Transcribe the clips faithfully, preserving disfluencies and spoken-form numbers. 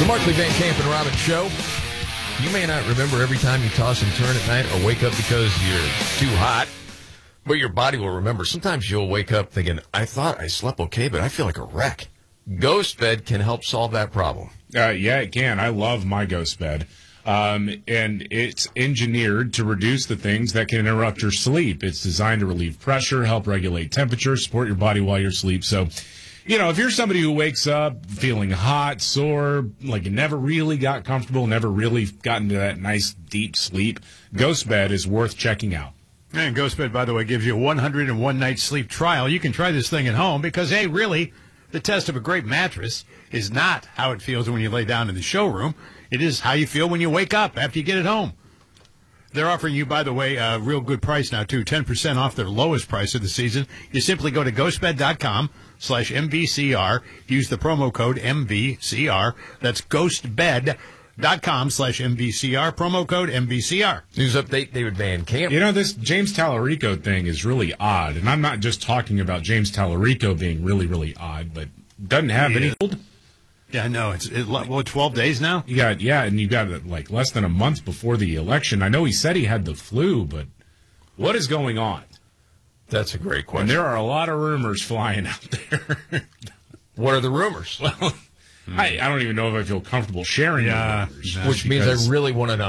Markley, Van Camp, and Robbins Show. You may not remember every time you toss and turn at night or wake up because you're too hot, but your body will remember. Sometimes you'll wake up thinking, I thought I slept okay, but I feel like a wreck. Ghost Bed can help solve that problem. Uh, yeah, it can. I love my Ghost Bed. Um, and it's engineered to reduce the things that can interrupt your sleep. It's designed to relieve pressure, help regulate temperature, support your body while you're asleep. So, you know, if you're somebody who wakes up feeling hot, sore, like you never really got comfortable, never really got into that nice deep sleep, Ghost Bed is worth checking out. And Ghost Bed, by the way, gives you a one hundred one night sleep trial. You can try this thing at home because, hey, really, the test of a great mattress is not how it feels when you lay down in the showroom. It is how you feel when you wake up after you get it home. They're offering you, by the way, a real good price now, too, ten percent off their lowest price of the season. You simply go to ghostbed.com slash MVCR. Use the promo code M V C R. That's ghostbed.com slash MVCR. Promo code M V C R. News update, David Van Camp. You know, this James Tallarico thing is really odd. And I'm not just talking about James Tallarico being really, really odd, but doesn't have Yeah. any... Yeah, no, it's it, what, twelve days now? You got, yeah, and you got like less than a month before the election. I know he said he had the flu, but what is going on? That's a great question. And there are a lot of rumors flying out there. What are the rumors? Well, hmm. I, I don't even know if I feel comfortable sharing yeah, the rumors. no, Which means I really want to know.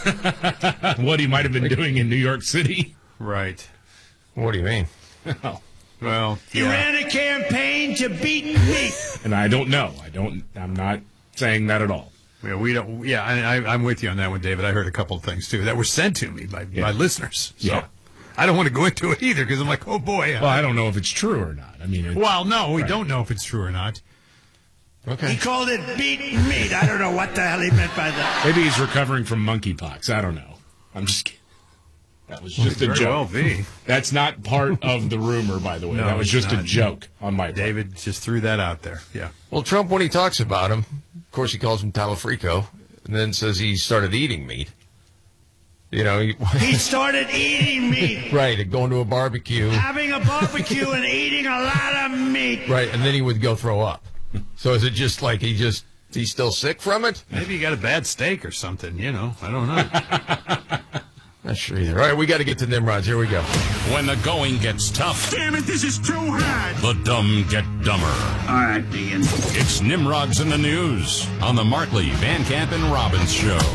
What he might have been doing in New York City. Right. What do you mean? Well, well he yeah. ran a campaign to beat me. And I don't know. I don't, I'm not saying that at all. Yeah, we don't. Yeah, I, I, I'm with you on that one, David. I heard a couple of things, too, that were sent to me by, yeah. by listeners. So yeah. I don't want to go into it either because I'm like, oh, boy. Well, I don't know if it's true or not. I mean, it's, well, no, we right. don't know if it's true or not. Okay. He called it beat meat. I don't know what the hell he meant by that. Maybe he's recovering from monkeypox. I don't know. I'm just kidding. That was just well, a joke. Well be. That's not part of the rumor, by the way. No, that was just not. a joke on my part. David just threw that out there. Yeah. Well, Trump, when he talks about him, of course, he calls him Tallarico, and then says he started eating meat. You know, he, he started eating meat. Right, and going to a barbecue. Having a barbecue and eating a lot of meat. Right, and then he would go throw up. So is it just like he just, he's still sick from it? Maybe he got a bad steak or something, you know. I don't know. Not sure either. All right, we got to get to Nimrods. Here we go. When the going gets tough, Damn it, this is too hard. the dumb get dumber. All right, begin. It's Nimrods in the News on the Markley, Van Camp, and Robbins Show.